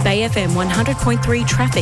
Bay FM 100.3 traffic.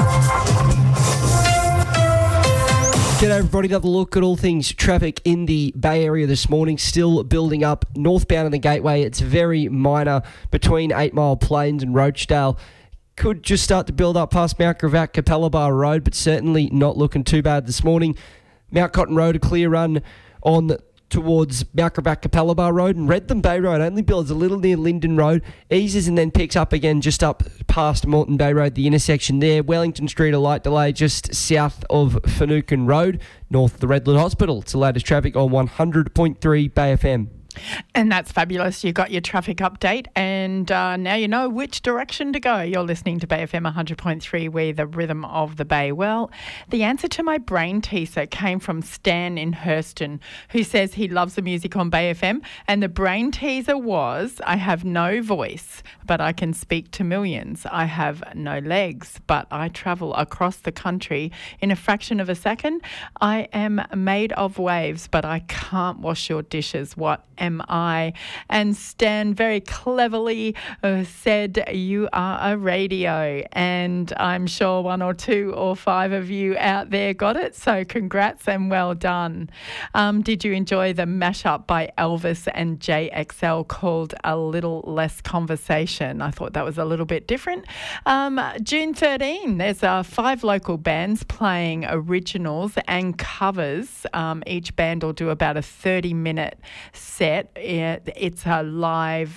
G'day everybody, another look at all things traffic in the Bay Area this morning. Still building up northbound on the Gateway. It's very minor between 8 Mile Plains and Roachdale. Could just start to build up past Mount Gravatt, Capella Bar Road, but certainly not looking too bad this morning. Mount Cotton Road, a clear run on towards Mount Gravatt, Capella Bar Road, and Redland Bay Road only builds a little near Linden Road, eases and then picks up again just up past Moreton Bay Road, the intersection there. Wellington Street, a light delay just south of Finucane Road, north of the Redland Hospital. It's the latest traffic on 100.3 Bay FM. And that's fabulous. You got your traffic update and now you know which direction to go. You're listening to Bay FM 100.3, we the rhythm of the Bay. Well, the answer to my brain teaser came from Stan in Hurston, who says he loves the music on Bay FM, and the brain teaser was, I have no voice, but I can speak to millions. I have no legs, but I travel across the country in a fraction of a second. I am made of waves, but I can't wash your dishes. What am I? And Stan very cleverly said, you are a radio. And I'm sure 1 or 2 or 5 of you out there got it. So congrats and well done. Did you enjoy the mashup by Elvis and JXL called A Little Less Conversation? I thought that was a little bit different. June 13, there's 5 local bands playing originals and covers. Each band will do about a 30-minute set. It's a live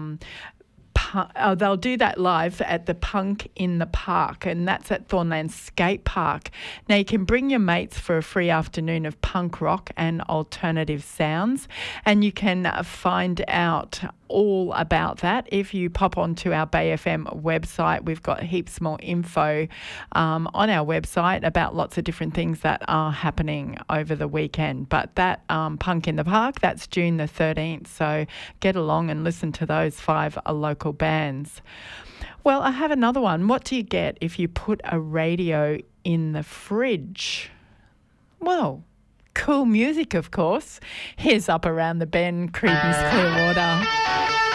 they'll do that live at the Punk in the Park, and that's at Thornland Skate Park. Now, you can bring your mates for a free afternoon of punk rock and alternative sounds, and you can find out all about that if you pop onto our Bay FM website. We've got heaps more info on our website about lots of different things that are happening over the weekend. But that Punk in the Park, that's June the 13th, so get along and listen to those 5 local bands. Well, I have another one. What do you get if you put a radio in the fridge? Well, cool music, of course. Here's Up Around the Bend, Creedence Clearwater.